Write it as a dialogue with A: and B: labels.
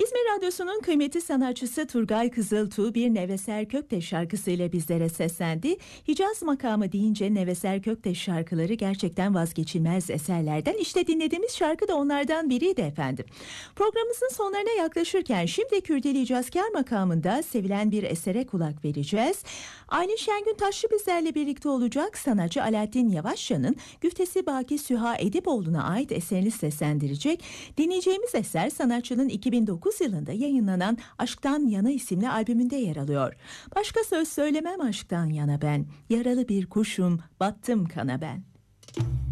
A: İzmir Radyosu'nun kıymetli sanatçısı Turgay Kızıltuğ bir Neveser Kökteş şarkısıyla bizlere seslendi. Hicaz makamı deyince Neveser Kökteş şarkıları gerçekten vazgeçilmez eserlerden. İşte dinlediğimiz şarkı da onlardan biriydi efendim. Programımızın sonlarına yaklaşırken şimdi Kürdili Hicazkar makamında sevilen bir esere kulak vereceğiz. Aylin Şengün Taşçı bizlerle birlikte olacak. Sanatçı Alaaddin Yavaşça'nın Güftesi Baki Süha Edipoğlu'na ait eserini seslendirecek. Dinleyeceğimiz eser sanatçının 2009 yılında yayınlanan Aşktan Yana isimli albümünde yer alıyor. Başka söz söylemem aşktan yana ben, yaralı bir kuşum, battım kana ben.